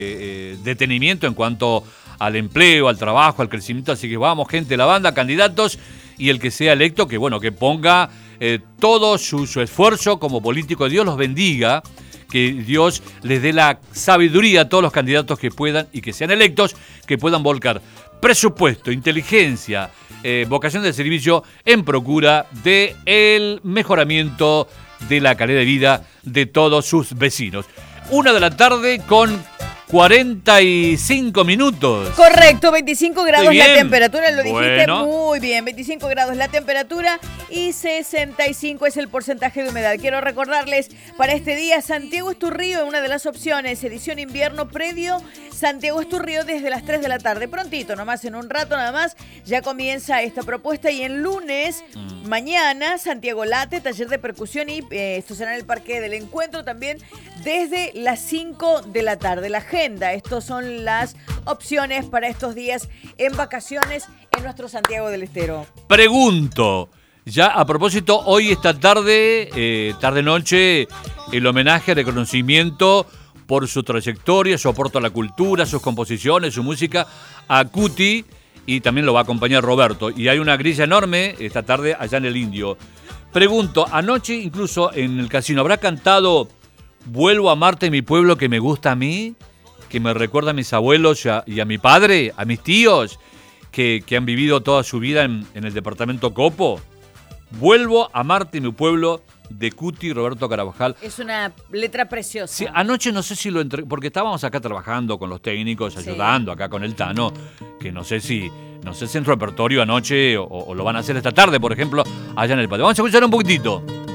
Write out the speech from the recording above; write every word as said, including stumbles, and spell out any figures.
eh, detenimiento en cuanto al empleo, al trabajo, al crecimiento. Así que vamos, gente, la banda, candidatos, y el que sea electo, que bueno, que ponga eh, todo su, su esfuerzo como político. Dios los bendiga, que Dios les dé la sabiduría a todos los candidatos que puedan y que sean electos, que puedan volcar presupuesto, inteligencia, eh, vocación de servicio en procura del mejoramiento de la calidad de vida de todos sus vecinos. Una de la tarde con cuarenta y cinco minutos. Correcto, veinticinco grados la temperatura, lo dijiste bueno. muy bien, veinticinco grados la temperatura y sesenta y cinco es el porcentaje de humedad. Quiero recordarles, para este día, Santiago Esturrío, una de las opciones, edición invierno predio, Santiago Esturrío desde las tres de la tarde, prontito, nomás en un rato nada más, ya comienza esta propuesta y el lunes, mm. mañana, Santiago Late, taller de percusión y eh, esto será en el Parque del Encuentro también desde las cinco de la tarde. La agenda, estas son las opciones para estos días en vacaciones en nuestro Santiago del Estero. Pregunto, ya a propósito, hoy esta tarde, eh, tarde-noche, el homenaje, reconocimiento por su trayectoria, su aporte a la cultura, sus composiciones, su música, a Cuti, y también lo va a acompañar Roberto. Y hay una grilla enorme esta tarde allá en el Indio. Pregunto, anoche incluso en el casino, ¿habrá cantado Vuelvo a amarte mi pueblo que me gusta a mí? Que me recuerda a mis abuelos y a, y a mi padre, a mis tíos, que, que han vivido toda su vida en, en el departamento Copo. Vuelvo a amarte mi pueblo, de Cuti, Roberto Carabajal. Es una letra preciosa. Sí, anoche no sé si lo entre... porque estábamos acá trabajando con los técnicos, ayudando sí. acá con el Tano, que no sé si no sé si en repertorio anoche o, o lo van a hacer esta tarde, por ejemplo, allá en el patio. Vamos a escuchar un poquitito.